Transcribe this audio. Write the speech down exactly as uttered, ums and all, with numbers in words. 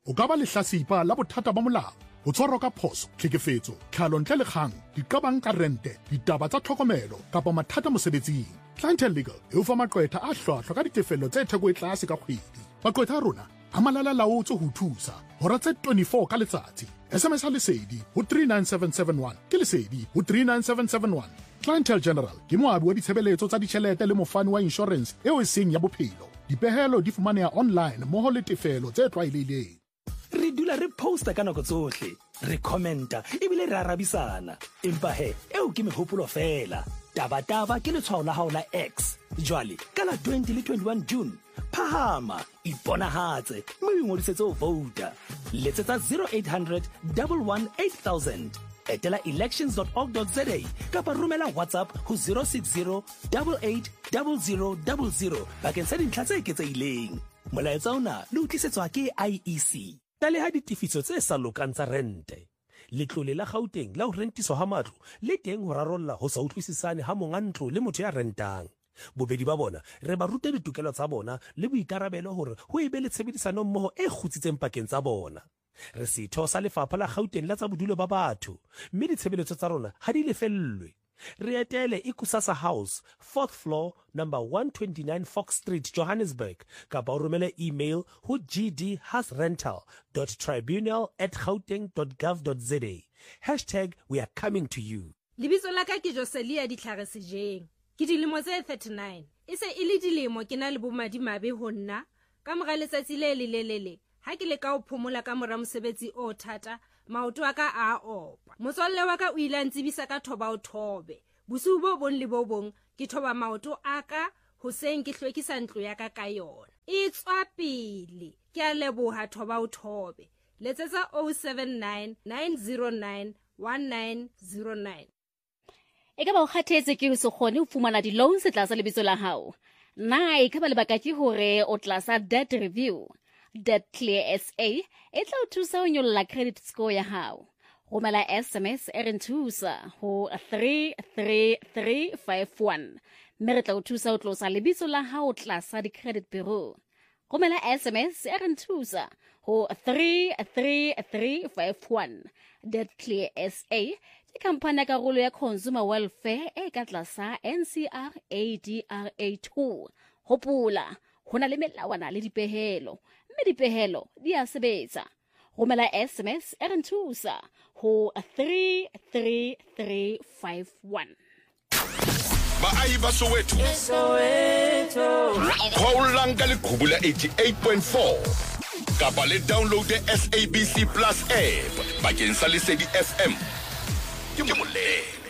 o ka ba lehlasipa la bothata ba molao, ho tshwarwa ka phoso, tlhekefetso, tlhalo ntle le kgang, diqabang ka rente, ditaba tsa tlhokomelo kapa mathata mosebetsing. Clientele Legal e o fa maqwetha a hlwahlwa ka ditefello tse theko e tlase ka kgwedi. Maqwetha a rona a malala laotse ho thusa hora tse twenty-four ka letsatsi. S M S a lesedi ho three nine seven seven one ke lesedi ho three nine seven seven one. Clientele General ke moabi wa ditshebeletso tsa ditjhelete le mofani wa insurance eo e seng ya bophelo. Dipehelo di fumaneha online mmoho le tefelo tse tlwaelehileng. Re dula re posta ka nako tsohle, re commenta ebile re arabisana. Empa he, eo ke mehopolo fela. Taba taba ke letshwao la hao la X. Jwale ka la twenty le twenty-one June, phahama, iponahatse, mme o ngodisetse ho vouta. Letsetsa zero eight hundred, one one eight thousand. Etela elections dot org dot za kapa romela WhatsApp ho zero six zero, eight eight zero zero zero zero bakeng sa dintlha tse eketsehileng. Molaetsa ona le utlisetswa ke I E C. Taleha ditifiso tse sa lokang tsa rente. Letlole la Gauteng la ho rentiswa ha matlo le teng ho rarolla ho sa utlwisisane ha monga ntlo le motho ya rentang. Bobedi ba bona re ba ruta ditokelo tsa bona le boikarabelo hore ho ebe le tshebedisano mmoho e kgutsitseng pakeng tsa bona. Re setho sa lefapha la Gauteng la tsa bodulo ba batho, mme ditshebeletso tsa rona ha di lefellwe. Re etele Ikusasa House, fourth floor, number one twenty-nine Fox Street, Johannesburg. Kapa o romele email ho g d hasrental dot tribunal at gauteng dot gov dot za. Hashtag we are coming to you. Lebitso la ka ke Joselia Ditlhare Sejeng. Ke dilemo tse thirty-nine. E se e le dilemo ke na le bomadimabe ho nna. Ka mora letsatsi le lelelele, ha ke le ka o phomola ka mora mosebetsi o thata, maoto a ka a opa. Motswalle wa ka o ile a ntsibisa ka thoba o thobe. Bosiu bo bong le bo bong ke thoba maoto a ka, hoseng ke hlwekisa ntlo ya ka ka yona. E tswa pele. Ke a leboha thoba o thobe. Letsetsa zero seven nine, nine zero nine, one nine zero nine. E ka ba o kgathetse ke o se kgone ho fumana di-loans tlasa lebitso la hao. Na e ka ba lebaka ke hore o tlasa debt review. Debt Clear S A e tla o thusa ho nyolla credit score ya hao. Romela S M S e re nthusa ho three three three five one. Mme re tla o thusa ho tlosa lebitso la hao tlasa di-credit bureau. Romela S M S e re nthusa ho three three three five one. Debt Clear S A ke kampane ya karolo ya Consumer Welfare e ka tlasa N C R A D R A two. Hopola, hona le melawana le dipehelo. Mme dipehelo di a sebetsa. Romela S M S e re nthusa ho three three three five one. Baahi ba Soweto. Soweto. Khoulang ka leqhubu la eighty-eight point four. Kapa le download the S A B C Plus app bakeng sa Lesedi F M. Ke moleng.